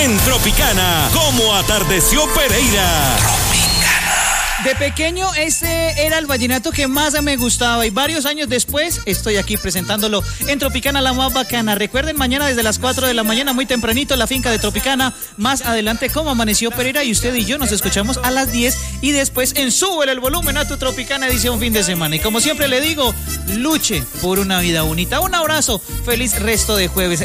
en Tropicana, como atardeció Pereira. De pequeño, este era el vallenato que más me gustaba y varios años después estoy aquí presentándolo en Tropicana, la más bacana. Recuerden, mañana desde las 4 de la mañana, muy tempranito, la finca de Tropicana. Más adelante, como amaneció Pereira, y usted y yo nos escuchamos a las 10 y después en Súbele el volumen a tu Tropicana edición fin de semana. Y como siempre le digo, luche por una vida bonita. Un abrazo, feliz resto de jueves.